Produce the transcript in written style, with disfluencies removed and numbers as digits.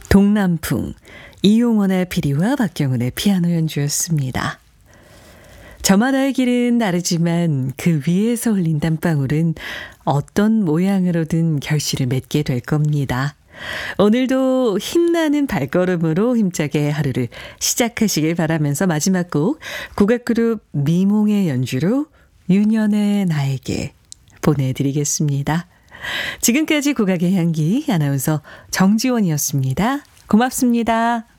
동남풍, 이용원의 피리와 박경훈의 피아노 연주였습니다. 저마다의 길은 다르지만 그 위에서 흘린 땀방울은 어떤 모양으로든 결실을 맺게 될 겁니다. 오늘도 힘나는 발걸음으로 힘차게 하루를 시작하시길 바라면서 마지막 곡 국악그룹 미몽의 연주로 윤연의 나에게 보내드리겠습니다. 지금까지 국악의 향기 아나운서 정지원이었습니다. 고맙습니다.